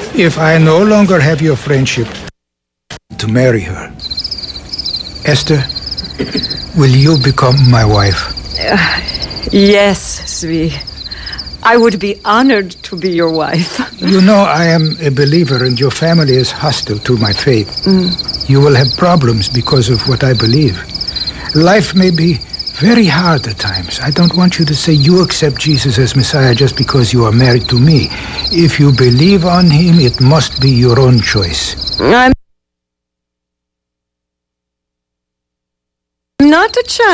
If I no longer have your friendship to marry her, Esther, will you become my wife? Yes, Zvi. I would be honored to be your wife. You know, I am a believer and your family is hostile to my faith. You will have problems because of what I believe. Life may be very hard at times. I don't want you to say you accept Jesus as Messiah just because you are married to me. If you believe on him, it must be your own choice. I'm not a child.